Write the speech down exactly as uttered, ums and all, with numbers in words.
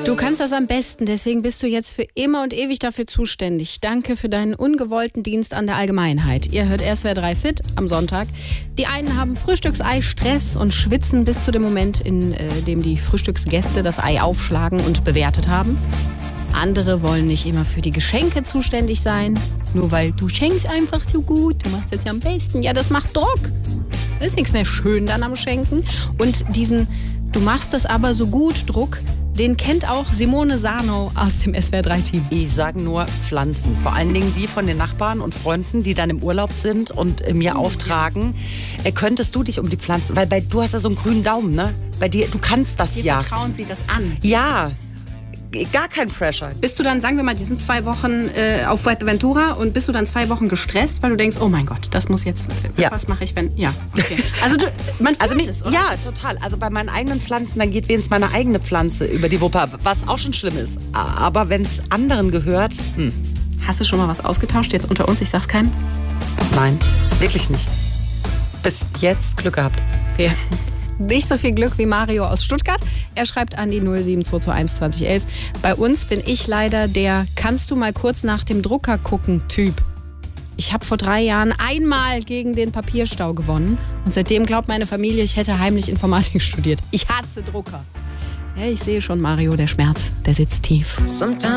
Du kannst das am besten, deswegen bist du jetzt für immer und ewig dafür zuständig. Danke für deinen ungewollten Dienst an der Allgemeinheit. Ihr hört S W R drei Fit am Sonntag. Die einen haben Frühstücksei, Stress und schwitzen bis zu dem Moment, in äh, dem die Frühstücksgäste das Ei aufschlagen und bewertet haben. Andere wollen nicht immer für die Geschenke zuständig sein. Nur weil du schenkst einfach so gut, du machst das ja am besten. Ja, das macht Druck. Da ist nichts mehr schön dann am Schenken. Und diesen "Du machst das aber so gut" Druck, den kennt auch Simone Sarnau aus dem S W R drei Team. Ich sage nur Pflanzen. Vor allen Dingen die von den Nachbarn und Freunden, die dann im Urlaub sind und äh, mir auftragen. Äh, könntest du dich um die Pflanzen, weil bei, du hast ja so einen grünen Daumen, ne? Bei dir, du kannst das Dir ja. vertrauen sie das an. Ja, gar kein Pressure. Bist du dann, sagen wir mal, die sind zwei Wochen äh, auf Fuerteventura und bist du dann zwei Wochen gestresst, weil du denkst, oh mein Gott, das muss jetzt, Ja. was mache ich, wenn, ja, okay. Also du, man fühlt Also mich, es, oder? ja, total. Also bei meinen eigenen Pflanzen, dann geht wenigstens meine eigene Pflanze über die Wupper, was auch schon schlimm ist. Aber wenn es anderen gehört, hm, Hast du schon mal was ausgetauscht, jetzt unter uns, ich sag's keinem? nein, wirklich nicht. Bis jetzt Glück gehabt. Ja. Nicht so viel Glück wie Mario aus Stuttgart. Er schreibt an die null sieben zwei zwei eins zwanzig elf. Bei uns bin ich leider der "Kannst du mal kurz nach dem Drucker gucken" Typ. Ich habe vor drei Jahren einmal gegen den Papierstau gewonnen und seitdem glaubt meine Familie, ich hätte heimlich Informatik studiert. Ich hasse Drucker. Ja, ich sehe schon, Mario, der Schmerz, der sitzt tief.